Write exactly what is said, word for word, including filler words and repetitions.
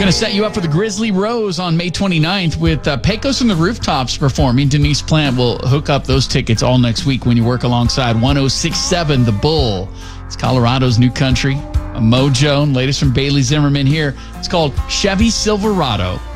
going to set you up for the Grizzly Rose on May twenty-ninth with uh, Pecos and the Rooftops performing. Denise Plant will hook up those tickets all next week when you work alongside one oh six point seven The Bull. It's Colorado's new country, a mojo, and latest from Bailey Zimmerman here. It's called Chevy Silverado.